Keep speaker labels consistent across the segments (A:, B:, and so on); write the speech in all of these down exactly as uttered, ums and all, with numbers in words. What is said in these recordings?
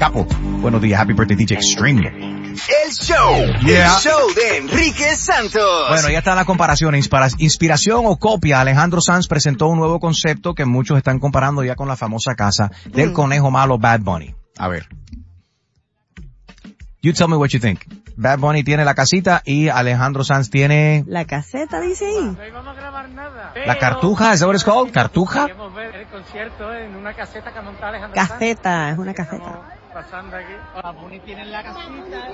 A: capo. Buenos días, happy birthday D J Extreme.
B: El show,
A: Yeah.
B: el show de Enrique Santos.
A: Bueno, ya están las comparaciones. Para inspiración o copia, Alejandro Sanz presentó un nuevo concepto que muchos están comparando ya con la famosa casa del
C: Mm.
A: conejo malo Bad Bunny. A ver. You tell me what you think. Bad Bunny tiene la casita y Alejandro Sanz tiene
C: La caseta, dice ahí.
D: No íbamos a grabar nada.
A: la cartuja. ¿Es that what it's called? ¿Cartuja?
D: Queríamos ver el concierto en una caseta que montó Alejandro Sanz.
C: Caseta, es una caseta.
D: Estamos pasando aquí. Bad Bunny tiene la casita.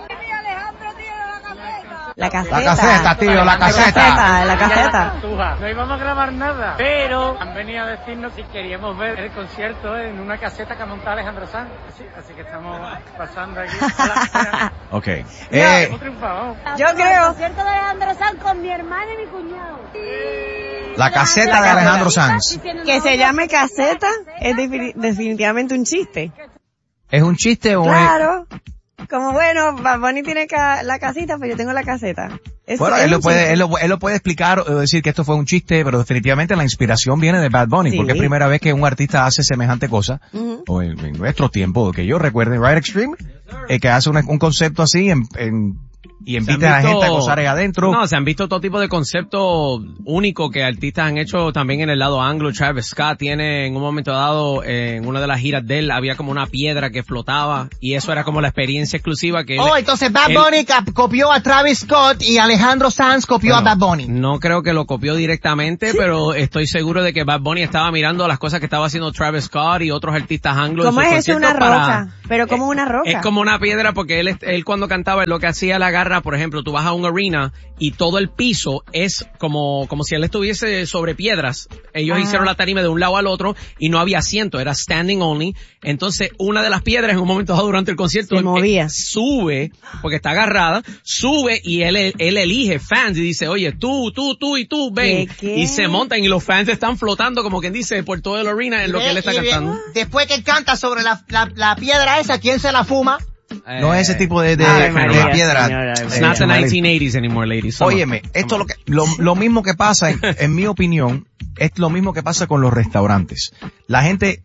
C: La caseta.
A: La caseta, tío, la
C: La
A: caseta.
C: caseta, la
D: Y
C: caseta.
D: cartuja. No íbamos a grabar nada, pero han venido a decirnos si queríamos ver el concierto en una caseta que montó Alejandro Sanz. Así, así que estamos pasando aquí. Hola,
A: Ok.
C: No.
A: Eh,
D: hemos triunfado.
C: Yo creo.
E: concierto de Alejandro Sanz con mi hermana y mi cuñado.
A: la caseta de Alejandro Sanz.
C: Que se llame caseta es defini- definitivamente un chiste.
A: ¿Es un chiste o es...?
C: Claro. Como bueno, Bad Bunny tiene ca- la casita, pero yo tengo la caseta. Eso
A: Bueno,
C: es
A: él lo
C: un
A: puede,
C: chiste.
A: él lo, él lo puede explicar o decir que esto fue un chiste, pero definitivamente la inspiración viene de Bad Bunny,
C: Sí.
A: porque es primera vez que un artista hace semejante cosa,
C: Ujú.
A: o en, en nuestro tiempo, que yo recuerde, Right Extreme, eh, que hace una- un concepto así en, en, y
F: Se han
A: invita a la
F: visto-
A: gente a gozar ahí adentro.
F: No, se han visto todo tipo de conceptos únicos que artistas han hecho también en el lado anglo. Travis Scott tiene en un momento dado, eh, en una de las giras de él, había como una piedra que flotaba y eso era como la experiencia exclusiva que él...
G: Oh, entonces Bad
F: él-
G: Bunny cap- copió a Travis Scott y Alejandro Sanz copió
F: Bueno,
G: a Bad Bunny.
F: No creo que lo copió directamente, pero estoy seguro de que Bad Bunny estaba mirando las cosas que estaba haciendo Travis Scott y otros artistas anglos. en
C: ¿Cómo
F: sus
C: es eso? Una
F: conciertos para-
C: roca. Pero como una roca.
F: Es como una piedra porque él, él cuando cantaba lo que hacía la garra, por ejemplo, tú vas a un arena y todo el piso es como, como si él estuviese sobre piedras. Ellos
C: Ah.
F: hicieron la tarima de un lado al otro y no había asiento, era standing only. Entonces una de las piedras en un momento dado durante el concierto
C: Se movía.
F: eh, sube, porque está agarrada, sube y él, él elige fans y dice, oye, tú, tú, tú y tú, ven.
C: ¿Qué, qué?
F: Y se montan y los fans están flotando como quien dice por todo el arena en lo que él está
G: Y- y-
F: cantando.
G: Después que él canta sobre la, la, la piedra esa, ¿quién se la fuma?
A: No es ese tipo de, de,
C: Ave
A: de
C: María,
A: piedra.
C: señora,
A: eh,
F: It's not the
A: Chumali.
F: nineteen eighties anymore, ladies. Come on.
A: Óyeme, esto lo que, lo, lo mismo que pasa, en, en mi opinión, es lo mismo que pasa con los restaurantes. La gente,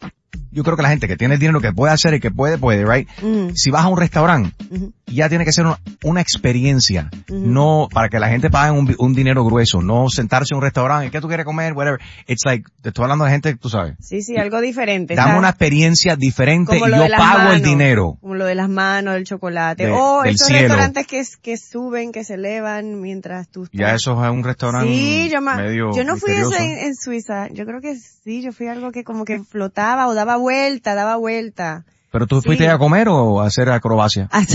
A: yo creo que la gente que tiene el dinero que puede hacer y que puede, puede, right?
C: Mm.
A: Si vas a un restaurante,
C: Ujú.
A: ya tiene que ser una, una experiencia,
C: Ujú.
A: no para que la gente pague un, un dinero grueso, no sentarse en un restaurante, ¿qué tú quieres comer? Whatever. It's like, te estoy hablando de gente, tú sabes.
C: Sí, sí, algo diferente.
A: Dame
C: ¿sabes?
A: una experiencia diferente
C: Como
A: y
C: lo
A: yo
C: de las
A: pago el
C: manos,
A: dinero.
C: Como lo de las manos, el chocolate.
A: De-
C: o
A: del
C: esos
A: cielo.
C: restaurantes que, que suben, que se elevan mientras tú estás.
A: Ya eso es un restaurante
C: Sí, yo, ma-
A: medio
C: yo no fui a
A: misterioso.
C: ese en, en Suiza. Yo creo que sí, yo fui a algo que como que flotaba o daba vuelta, daba vuelta.
A: ¿Pero tú
C: Sí.
A: fuiste a comer o a hacer acrobacia?
C: A,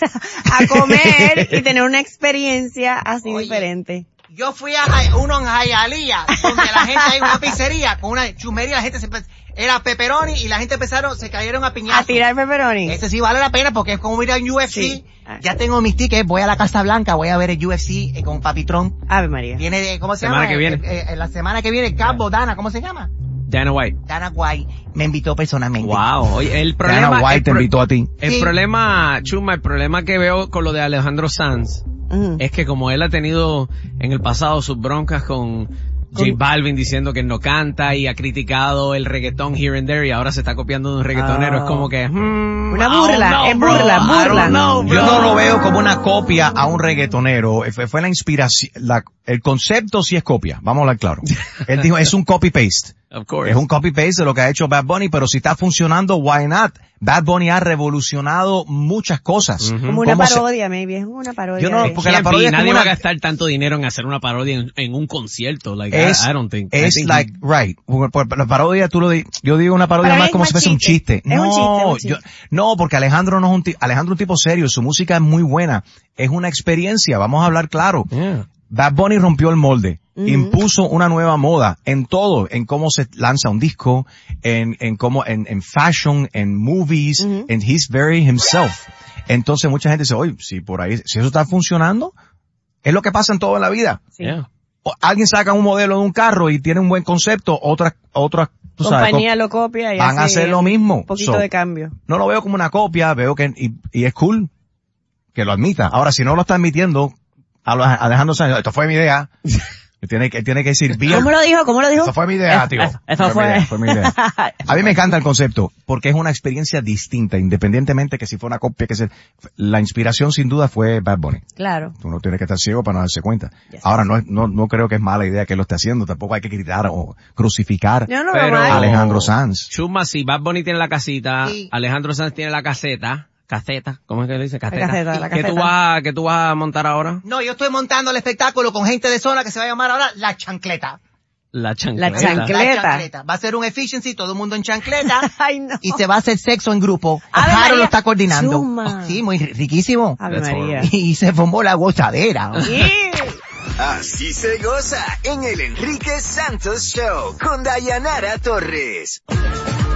C: a comer y tener una experiencia así
G: Oye.
C: diferente.
G: Yo fui a Jai- uno en Hialeah, donde la gente hay una pizzería con una chumería, la gente se empe- era pepperoni y la gente empezaron, se cayeron a piñazos.
C: A tirar pepperoni.
G: Este sí vale la pena porque es como ir a un U F C.
C: Sí. Ah.
G: Ya tengo mis tickets, voy a la Casa Blanca, voy a ver el U F C eh, con Papi Trump.
C: Ave María.
G: Viene de, ¿cómo se
F: Semana
G: llama?
F: que viene.
G: Eh, eh, la semana que viene, Campo, Dana, ¿cómo se llama?
F: Dana White.
G: Dana White me invitó personalmente.
F: Wow. Oye, el problema...
A: Dana
F: el
A: White te
F: pro-
A: invitó a ti.
F: El
G: Sí.
F: problema, Chuma, el problema que veo con lo de Alejandro Sanz
C: Ujú.
F: es que como él ha tenido en el pasado sus broncas con J
C: Con-
F: Balvin diciendo que no canta y ha criticado el reggaetón here and there y ahora se está copiando de un reggaetonero,
C: Ah.
F: es como que... hmm,
C: Una
F: I don't
C: burla,
F: know,
C: es
F: bro.
C: burla,
F: I don't
C: burla.
F: know,
A: Yo
F: bro.
A: no lo veo como una copia a un reggaetonero. Fue, fue la inspiración, la, el concepto sí es copia. Vamos a hablar claro. Él dijo, es un copy-paste.
F: Of course.
A: Es un copy-paste de lo que ha hecho Bad Bunny, pero si está funcionando, why not? Bad Bunny ha revolucionado muchas cosas.
F: Ujú.
C: Como una
A: ¿Cómo se-
C: parodia, maybe. Es una parodia.
A: Yo no,
C: de-
A: porque la
F: Can't be.
A: parodia es
F: Nadie
A: como
F: va a
A: una-
F: gastar tanto dinero en hacer una parodia en, en un concierto. Like,
A: Es,
F: I, I don't think. I
A: es
F: think
A: like, right. Por- por- La parodia, tú lo di, yo digo una parodia
C: Para mí
A: más
C: es
A: como
C: más
A: si fuese un
C: chiste.
A: chiste.
C: Es
A: no,
C: un chiste, es un chiste.
A: yo, no, porque Alejandro no es un, ti- Alejandro es un tipo serio, su música es muy buena. Es una experiencia, vamos a hablar claro.
F: Yeah.
A: Bad Bunny rompió el molde,
C: Ujú.
A: impuso una nueva moda en todo, en cómo se lanza un disco, en, en cómo, en, en fashion, en movies,
C: Ujú.
A: en he's very himself. Entonces mucha gente dice, oye, si por ahí, si eso está funcionando, es lo que pasa en toda la vida.
C: Sí.
F: Yeah.
A: O alguien saca un modelo de un carro y tiene un buen concepto, otras, otras, tú sabes,
C: Compañía
A: co-
C: lo copia y
A: van a
C: hace
A: hacer lo mismo.
C: Un poquito
A: So,
C: de cambio.
A: no lo veo como una copia, veo que, y, y es cool que lo admita. Ahora, si no lo está admitiendo, a lo- Alejandro Sanz, esto fue mi idea, Tiene que, tiene que decir beer.
C: ¿Cómo lo dijo? ¿Cómo lo dijo?
A: Eso fue mi idea, tío.
C: Eso, eso fue.
A: Mi idea, fue mi idea. A mí me encanta el concepto, porque es una experiencia distinta, independientemente que si fue una copia, que se, la inspiración sin duda fue Bad Bunny.
C: Claro.
A: Uno tiene que estar ciego para no darse cuenta.
C: Yes.
A: Ahora, no, es- no, no creo que es mala idea que él lo esté haciendo, tampoco hay que gritar o crucificar
C: Yo no veo
F: Pero-
C: mal.
A: a Alejandro Sanz.
F: Chuma, si Bad Bunny tiene la casita,
G: Sí.
F: Alejandro Sanz tiene la caseta, caseta, ¿cómo es que le dice? Caseta.
C: caseta, la
F: ¿Qué
C: caseta.
F: tú vas, a- qué tú vas a montar ahora?
G: No, yo estoy montando el espectáculo con gente de zona que se va a llamar ahora La Chancleta.
F: La chancleta.
C: La chancleta.
G: La chancleta. Va a ser un efficiency, todo el mundo en chancleta.
C: Ay, no.
G: Y se va a hacer sexo en grupo.
C: Ave
G: Jaro
C: María.
G: lo está coordinando.
C: Chuma.
G: Oh, sí, muy ri- riquísimo.
C: Ave
F: That's
C: María.
G: Y se formó la gozadera.
B: Así se goza en el Enrique Santos Show con Dayanara Torres.